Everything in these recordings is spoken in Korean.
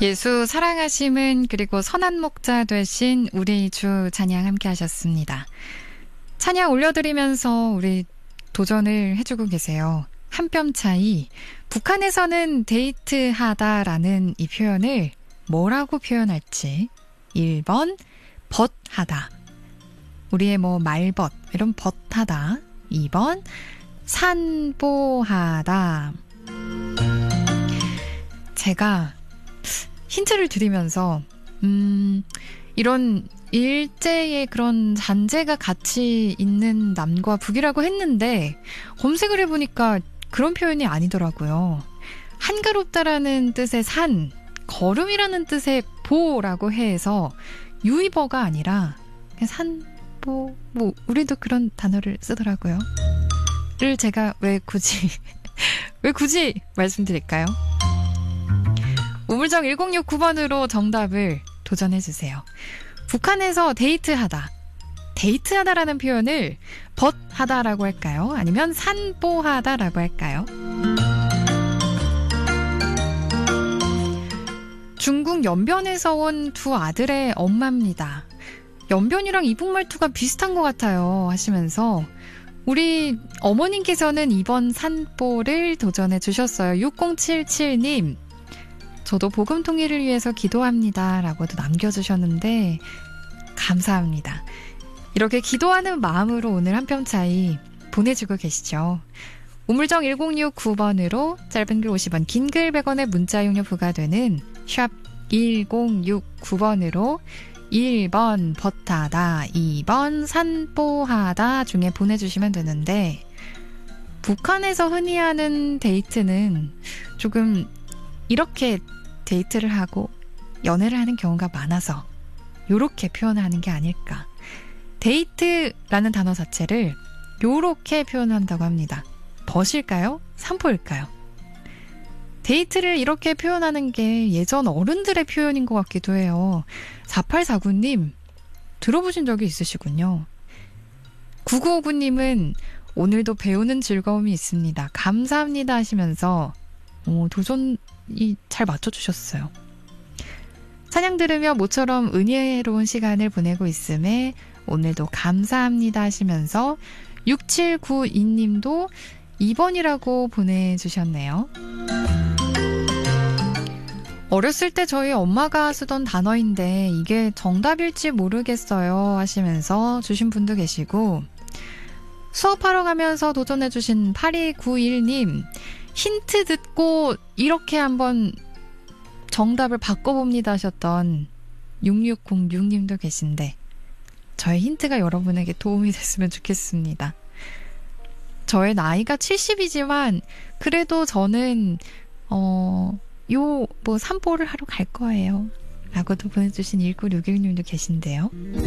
예수 사랑하심은 그리고 선한 목자 되신 우리 주 찬양 함께 하셨습니다. 찬양 올려드리면서 우리 도전을 해주고 계세요. 한 뼘 차이. 북한에서는 데이트하다라는 이 표현을 뭐라고 표현할지. 1번 벗하다. 우리의 말벗 이런 벗하다. 2번 산보하다. 제가 힌트를 드리면서 이런 일제의 그런 잔재가 같이 있는 남과 북이라고 했는데 검색을 해보니까 그런 표현이 아니더라고요. 한가롭다라는 뜻의 산, 걸음이라는 뜻의 보라고 해서 유이버가 아니라 그냥 산보, 우리도 그런 단어를 쓰더라고요. 를 제가 왜 굳이 말씀드릴까요? 우물정 1069번으로 정답을 도전해주세요. 북한에서 데이트하다라는 표현을 벗하다라고 할까요? 아니면 산보하다라고 할까요? 중국 연변에서 온 두 아들의 엄마입니다. 연변이랑 이북말투가 비슷한 것 같아요 하시면서 우리 어머님께서는 이번 산보를 도전해 주셨어요. 6077님. 저도 복음 통일을 위해서 기도합니다 라고도 남겨주셨는데 감사합니다. 이렇게 기도하는 마음으로 오늘 한 뼘 차이 보내주고 계시죠. 우물정 1069번으로 짧은 글 50원, 긴 글 100원의 문자 용료 부과되는 샵 1069번으로 1번 벗하다, 2번 산보하다 중에 보내주시면 되는데 북한에서 흔히 하는 데이트는 조금 이렇게 데이트를 하고 연애를 하는 경우가 많아서 요렇게 표현을 하는 게 아닐까. 데이트라는 단어 자체를 요렇게 표현한다고 합니다. 벗일까요? 산보일까요? 데이트를 이렇게 표현하는 게 예전 어른들의 표현인 것 같기도 해요. 4849님 들어보신 적이 있으시군요. 9959님은 오늘도 배우는 즐거움이 있습니다. 감사합니다 하시면서 도전이 잘 맞춰주셨어요. 찬양 들으며 모처럼 은혜로운 시간을 보내고 있음에 오늘도 감사합니다 하시면서 6792님도 2번이라고 보내주셨네요. 어렸을 때 저희 엄마가 쓰던 단어인데 이게 정답일지 모르겠어요 하시면서 주신 분도 계시고 수업하러 가면서 도전해주신 8291님 힌트 듣고 이렇게 한번 정답을 바꿔봅니다 하셨던 6606님도 계신데 저의 힌트가 여러분에게 도움이 됐으면 좋겠습니다. 저의 나이가 70이지만 그래도 저는 산보를 하러 갈 거예요 라고도 보내주신 1961님도 계신데요.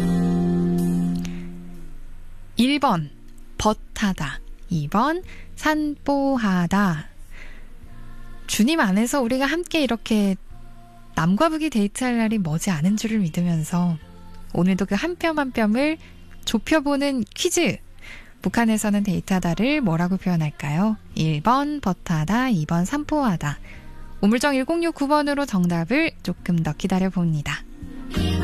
1번 벗하다, 2번 산보하다. 주님 안에서 우리가 함께 이렇게 남과 북이 데이트할 날이 머지 않은 줄을 믿으면서 오늘도 그 한 뼘 한 뼘을 좁혀보는 퀴즈. 북한에서는 데이트하다를 뭐라고 표현할까요? 1번 벗하다, 2번 산보하다. 우물정 1069번으로 정답을 조금 더 기다려봅니다.